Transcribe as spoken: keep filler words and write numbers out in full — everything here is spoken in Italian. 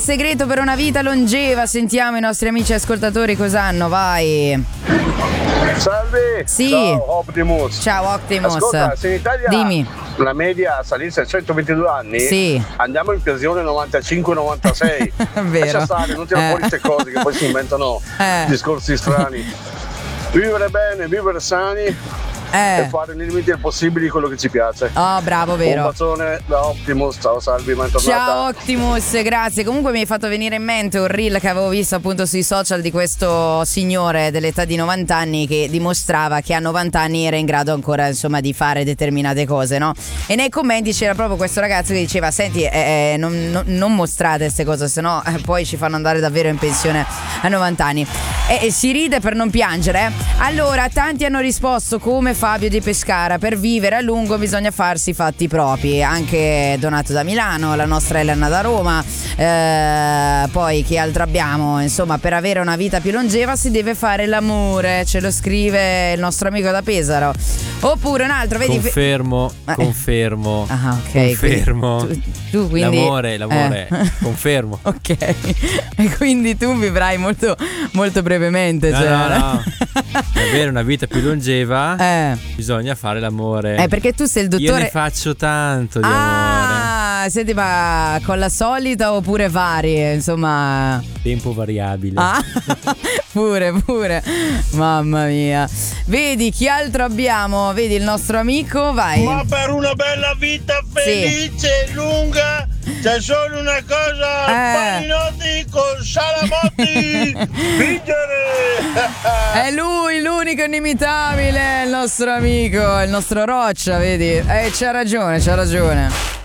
segreto per una vita longeva? Sentiamo i nostri amici ascoltatori cosa hanno, vai. Salve. Sì. Ciao Optimus. Ciao Optimus. Ascolta, se in Italia Dimmi. la media salisse a centoventidue anni, sì. andiamo in pensione novantacinque novantasei. Vero. Lascia stare, non tirano eh. fuori queste cose che poi si inventano eh. discorsi strani. Vivere bene, vivere sani. Eh. E fare nei limiti del possibile quello che ci piace. Oh, bravo, vero. Un bacione da Optimus, ciao Salvi, bentornata. Ciao Optimus, grazie. Comunque mi hai fatto venire in mente un reel che avevo visto appunto sui social di questo signore dell'età di novanta anni che dimostrava che a novanta anni era in grado ancora insomma di fare determinate cose, no? E nei commenti c'era proprio questo ragazzo che diceva: senti, eh, non, non, non mostrate queste cose, sennò eh, poi ci fanno andare davvero in pensione a novanta anni. E, e si ride per non piangere, eh? Allora, tanti hanno risposto come Fabio di Pescara: per vivere a lungo bisogna farsi i fatti propri. Anche Donato da Milano, la nostra Elena da Roma, eh, poi chi altro abbiamo? Insomma, per avere una vita più longeva si deve fare l'amore, ce lo scrive il nostro amico da Pesaro. Oppure un altro, vedi, confermo, eh. confermo, ah, ok, confermo. Tu, tu quindi l'amore, l'amore, eh. confermo. Ok, e quindi tu vivrai molto, molto brevemente. No, cioè. no, no. Per avere una vita più longeva eh. bisogna fare l'amore. Eh, perché tu sei il dottore. Io ne faccio tanto di ah, amore. Senti, ma con la solita oppure varie, insomma. Tempo variabile. Ah, pure, pure. Mamma mia. Vedi, chi altro abbiamo? Vedi il nostro amico, vai. Ma per una bella vita felice e sì. lunga c'è solo una cosa, eh. paninotti con salamotti. Vincere. È lui, l'unico inimitabile, il nostro amico, il nostro Roccia, vedi? Eh, c'ha ragione, c'ha ragione.